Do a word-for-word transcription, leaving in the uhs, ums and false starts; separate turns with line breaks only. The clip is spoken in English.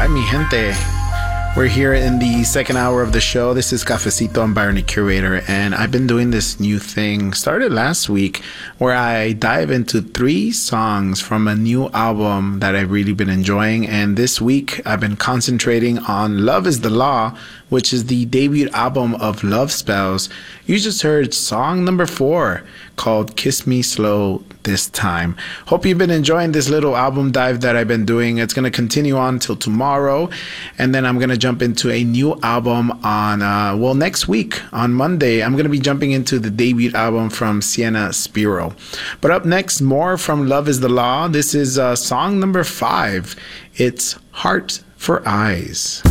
right, mi gente. We're here in the second hour of the show. This is Cafecito. I'm Byron the Curator, and I've been doing this new thing, started last week, where I dive into three songs from a new album that I've really been enjoying. And this week, I've been concentrating on Love is the Law, which is the debut album of Love Spells. You just heard song number four, called Kiss Me Slow This Time. Hope you've been enjoying this little album dive that I've been doing. It's going to continue on till tomorrow, and then I'm going to jump into a new album on, uh, well, next week, on Monday. I'm going to be jumping into the debut album from Sienna Spiro. But up next, more from Love is the Law. This is uh, song number five. It's Heart for Eyes.